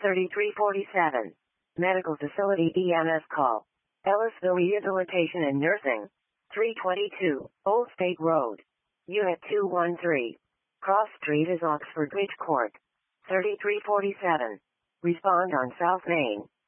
3347. Medical Facility EMS call. Ellisville Rehabilitation and Nursing. 322, Old State Road. Unit 213. Cross Street is Oxford Bridge Court. 3347. Respond on South Main.